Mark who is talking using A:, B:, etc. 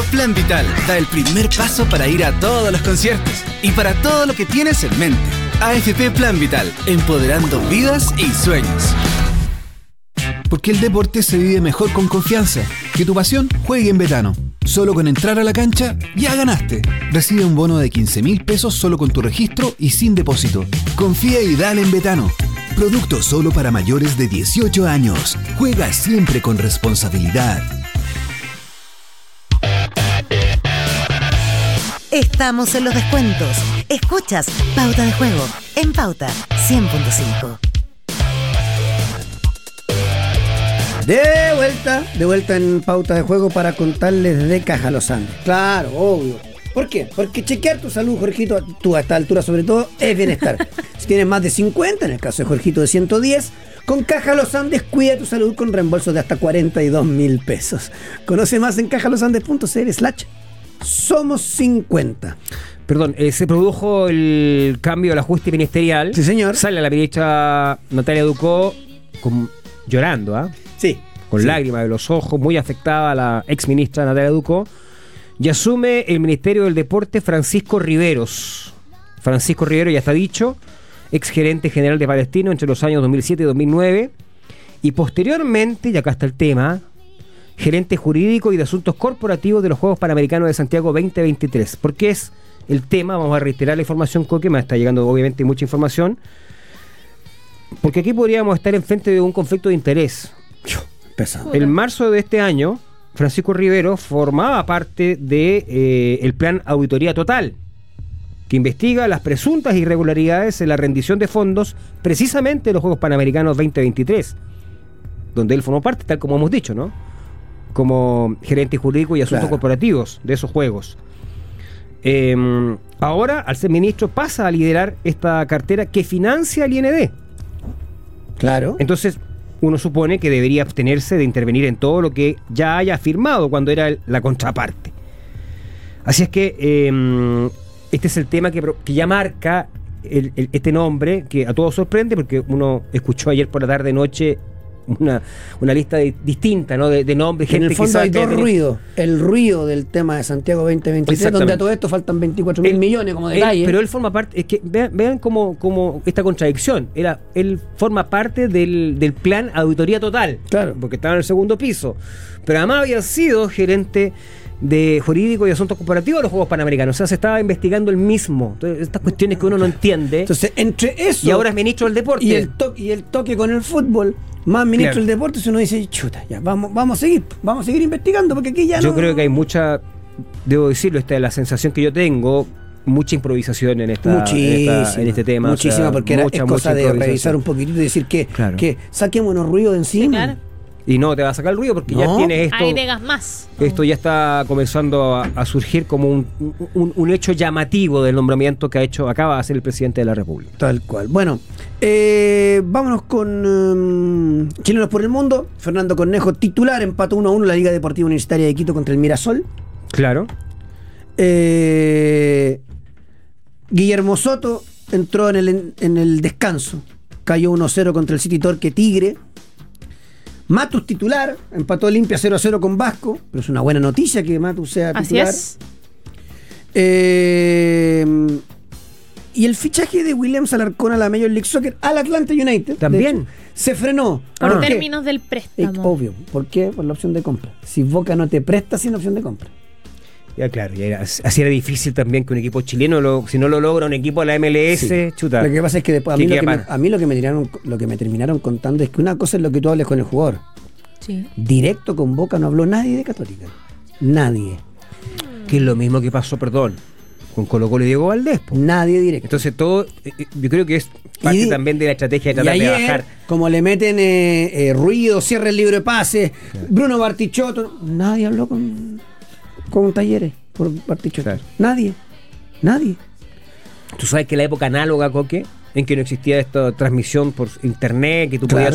A: Plan Vital da el primer paso para ir a todos los conciertos y para todo lo que tienes en mente. AFP Plan Vital, empoderando vidas y sueños. Porque el deporte se vive mejor con confianza. Que tu pasión juegue en Betano. Solo con entrar a la cancha, ya ganaste. Recibe un bono de 15.000 pesos solo con tu registro y sin depósito. Confía y dale en Betano. Producto solo para mayores de 18 años. Juega siempre con responsabilidad.
B: Estamos en los descuentos. Escuchas Pauta de Juego en Pauta 100.5.
C: De vuelta en Pauta de Juego para contarles de Caja Los Andes. Claro, obvio. ¿Por qué? Porque chequear tu salud, Jorgito, tú a esta altura sobre todo, es bienestar. Si tienes más de 50, en el caso de Jorgito de 110, con Caja Los Andes cuida tu salud con reembolsos de hasta 42.000 pesos. Conoce más en cajalosandes.cl/Somos 50.
D: Perdón, se produjo el cambio del ajuste ministerial.
C: Sí, señor.
D: Sale la ministra Natalia Ducó llorando, ¿ah?
C: Sí.
D: Con lágrimas de los ojos, muy afectada la exministra Natalia Ducó. Y asume el Ministerio del Deporte Francisco Riveros. Francisco Riveros, ya está dicho, exgerente general de Palestino entre los años 2007 y 2009. Y posteriormente, y acá está el tema, gerente jurídico y de asuntos corporativos de los Juegos Panamericanos de Santiago 2023. ¿Por qué es el tema? Vamos a reiterar la información, Coque, me está llegando obviamente mucha información. Porque aquí podríamos estar enfrente de un conflicto de interés.
C: Pesado.
D: En marzo de este año, Francisco Riveros formaba parte de el plan Auditoría Total, que investiga las presuntas irregularidades en la rendición de fondos precisamente de los Juegos Panamericanos 2023, donde él formó parte, tal como hemos dicho, ¿no? Como gerente jurídico y asuntos corporativos de esos Juegos. Ahora, al ser ministro, pasa a liderar esta cartera que financia el IND.
C: Claro. Entonces,
D: uno supone que debería abstenerse de intervenir en todo lo que ya haya firmado cuando era la contraparte. Así es que este es el tema que ya marca este nombre, que a todos sorprende, porque uno escuchó ayer por la tarde-noche una lista distinta, ¿no? de nombres, gente
C: en el fondo
D: que
C: hay dos ruidos. El ruido del tema de Santiago 2023, donde a todo esto faltan 24.000 millones como detalle.
D: Pero él forma parte, es que vean cómo esta contradicción. Él forma parte del plan Auditoría Total,
C: claro,
D: porque estaba en el segundo piso. Pero además había sido gerente de jurídico y asuntos corporativos de los Juegos Panamericanos. O sea, se estaba investigando el mismo. Entonces, estas cuestiones que uno no entiende.
C: Entonces, entre eso
D: y ahora es ministro del deporte.
C: Y el toque con el fútbol, más ministro del deporte, si uno dice, chuta, ya, vamos a seguir investigando, porque aquí ya
D: Yo creo que hay mucha, debo decirlo, esta es la sensación que yo tengo, mucha improvisación en este tema.
C: Muchísima, o sea, porque es cosa de revisar un poquitito y decir que saquémonos ruido de encima. Sí, claro.
D: Y no te va a sacar el ruido porque ya tienes esto.
E: Agregas más.
D: Esto ya está comenzando a surgir como un hecho llamativo del nombramiento que acaba de hacer el presidente de la República.
C: Tal cual. Bueno, vámonos con Chilenos por el Mundo. Fernando Cornejo, titular, empató 1-1 la Liga Deportiva Universitaria de Quito contra el Mirasol.
D: Claro.
C: Guillermo Soto entró en el descanso. Cayó 1-0 contra el City Torque Tigre. Matus titular, empató limpia 0-0 con Vasco, pero es una buena noticia que Matus sea titular.
E: Así
C: es. Y el fichaje de Williams Alarcón a la Major League Soccer al Atlanta United
D: también
C: hecho, se frenó.
E: Por términos del préstamo.
C: Obvio. ¿Por qué? Por la opción de compra. Si Boca no te presta sin opción de compra.
D: Ya, claro, así era difícil también que un equipo chileno, si no lo logra un equipo de la MLS, chuta.
C: Lo que pasa es que después a mí lo que me terminaron contando es que una cosa es lo que tú hables con el jugador.
E: Sí.
C: Directo con Boca no habló nadie de Católica. Nadie.
D: Que es lo mismo que pasó, con Colo-Colo y Diego Valdés.
C: Nadie directo.
D: Entonces todo, yo creo que es parte también de la estrategia de tratar de bajar.
C: Como le meten ruido, cierre el libro de pases, claro. Bruno Bartichotto, nadie habló con Talleres por Bartichotto. Claro. Nadie.
D: Tú sabes que la época análoga, Coque, en que no existía esta transmisión por internet, que tú podías